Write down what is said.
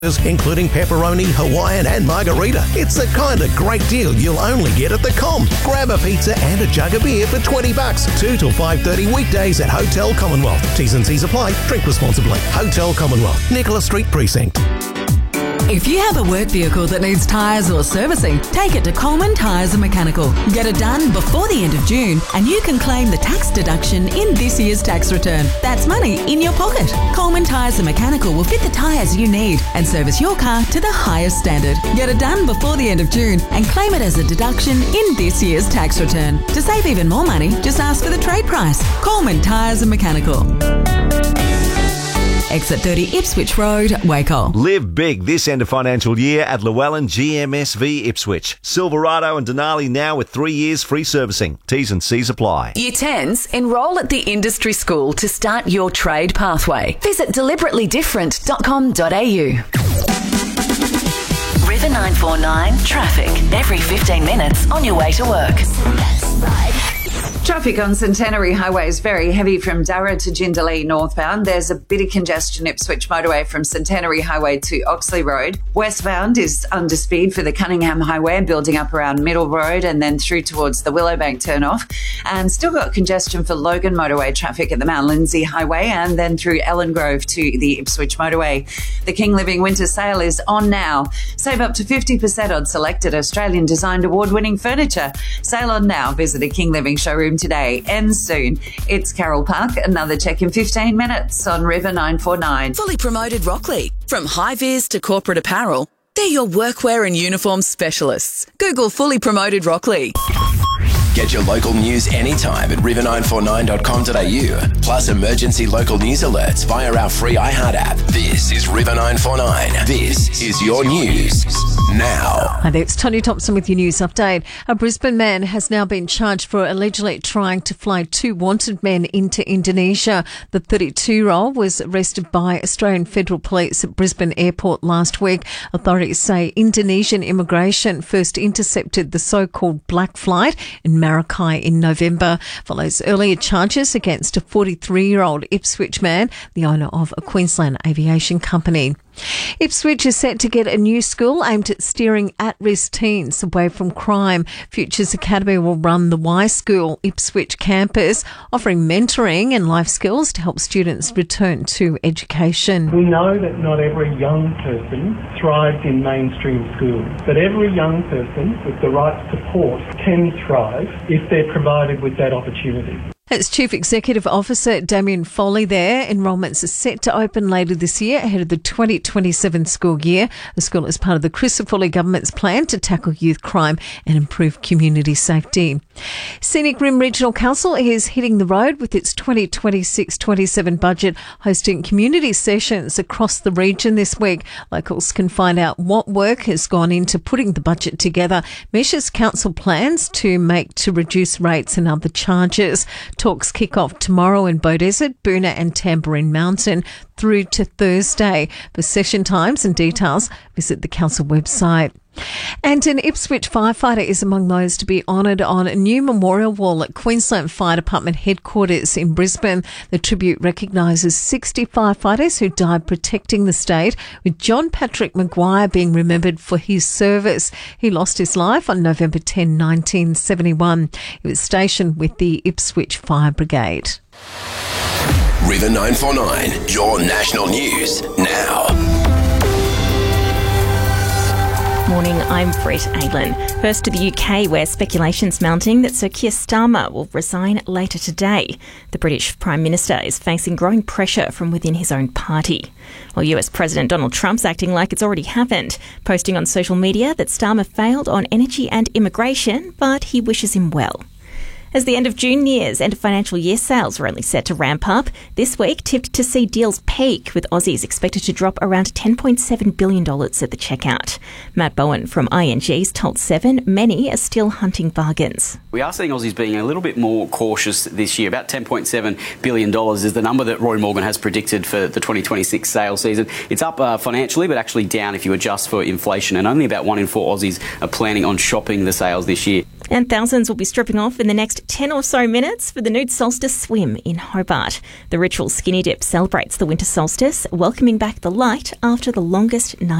including pepperoni, Hawaiian and margarita. It's the kind of great deal you'll only get at the Com. Grab a pizza and a jug of beer for $20. 2 till 5:30 weekdays at Hotel Commonwealth. T's and C's apply. Drink responsibly. Hotel Commonwealth, Nicholas Street Precinct. If you have a work vehicle that needs tyres or servicing, take it to Coleman Tyres and Mechanical. Get it done before the end of June and you can claim the tax deduction in this year's tax return. That's money in your pocket. Coleman Tyres and Mechanical will fit the tyres you need and service your car to the highest standard. Get it done before the end of June and claim it as a deduction in this year's tax return. To save even more money, just ask for the trade price. Coleman Tyres and Mechanical. Exit 30 Ipswich Road, Waco. Live big this end of financial year at Llewellyn GMSV Ipswich. Silverado and Denali now with 3 years free servicing. T's and C's apply. Year 10s, enrol at the industry school to start your trade pathway. Visit deliberately-different.com.au. River 949 traffic. Every 15 minutes on your way to work. Traffic on Centenary Highway is very heavy from Darra to Jindalee northbound. There's a bit of congestion Ipswich motorway from Centenary Highway to Oxley Road. Westbound is under speed for the Cunningham Highway, building up around Middle Road and then through towards the Willowbank turnoff. And still got congestion for Logan motorway traffic at the Mount Lindsay Highway and then through Ellen Grove to the Ipswich motorway. The King Living Winter Sale is on now. Save up to 50% on selected Australian designed award-winning furniture. Sale on now. Visit a King Living showroom today. Ends soon. It's Carol Park. Another check in 15 minutes on River 949. Fully promoted Rockley. From high-vis to corporate apparel, they're your workwear and uniform specialists. Google Fully Promoted Rockley. Get your local news anytime at river949.com.au. Plus emergency local news alerts via our free iHeart app. This is River 949. This is your news now. Hi there, it's Tony Thompson with your news update. A Brisbane man has now been charged for allegedly trying to fly 2 wanted men into Indonesia. The 32-year-old was arrested by Australian Federal Police at Brisbane Airport last week. Authorities say Indonesian immigration first intercepted the so-called black flight in Maracay in November. Follows earlier charges against a 43-year-old Ipswich man, the owner of a Queensland aviation company. Ipswich is set to get a new school aimed at steering at-risk teens away from crime. Futures Academy will run the Y School Ipswich campus, offering mentoring and life skills to help students return to education. We know that not every young person thrives in mainstream schools, but every young person with the right support can thrive if they're provided with that opportunity. As Chief Executive Officer Damien Foley there, enrolments are set to open later this year ahead of the 2027 school year. The school is part of the Crisafulli government's plan to tackle youth crime and improve community safety. Scenic Rim Regional Council is hitting the road with its 2026-27 budget, hosting community sessions across the region this week. Locals can find out what work has gone into putting the budget together, measures council plans to make to reduce rates and other charges. Talks kick off tomorrow in Beaudesert, Boonah and Tamborine Mountain through to Thursday. For session times and details, visit the council website. And an Ipswich firefighter is among those to be honoured on a new memorial wall at Queensland Fire Department headquarters in Brisbane. The tribute recognises 60 firefighters who died protecting the state, with John Patrick Maguire being remembered for his service. He lost his life on November 10, 1971. He was stationed with the Ipswich Fire Brigade. River 949, your national news now. Morning, I'm Brett Aylin. First to the UK, where speculation's mounting that Sir Keir Starmer will resign later today. The British Prime Minister is facing growing pressure from within his own party. While US President Donald Trump's acting like it's already happened, posting on social media that Starmer failed on energy and immigration, but he wishes him well. As the end of June nears, end of financial year sales are only set to ramp up. This week tipped to see deals peak, with Aussies expected to drop around $10.7 billion at the checkout. Matt Bowen from ING's told Seven many are still hunting bargains. We are seeing Aussies being a little bit more cautious this year. About $10.7 billion is the number that Roy Morgan has predicted for the 2026 sales season. It's up financially, but actually down if you adjust for inflation, and only about 1 in 4 Aussies are planning on shopping the sales this year. And thousands will be stripping off in the next 10 or so minutes for the nude solstice swim in Hobart. The ritual skinny dip celebrates the winter solstice, welcoming back the light after the longest night.